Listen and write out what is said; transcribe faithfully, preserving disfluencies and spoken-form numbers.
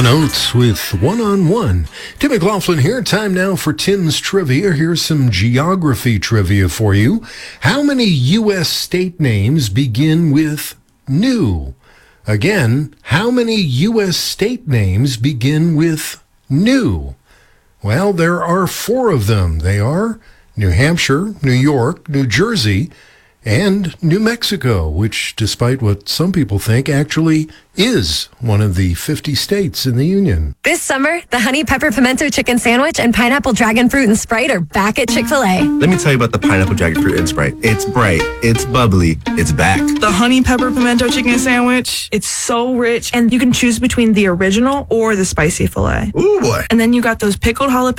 on Oates with One-on-One. Tim McLaughlin here. Time now for Tim's Trivia. Here's some geography trivia for you. How many U S state names begin with new? Again, how many U S state names begin with new? Well, there are four of them. They are New Hampshire, New York, New Jersey, and New Mexico, which, despite what some people think, actually is one of the fifty states in the Union. This summer, the Honey Pepper Pimento Chicken Sandwich and Pineapple Dragon Fruit and Sprite are back at Chick-fil-A. Let me tell you about the Pineapple Dragon Fruit and Sprite. It's bright, it's bubbly, it's back. The Honey Pepper Pimento Chicken Sandwich, it's so rich, and you can choose between the original or the spicy filet. Ooh, boy. And then you got those pickled jalapenos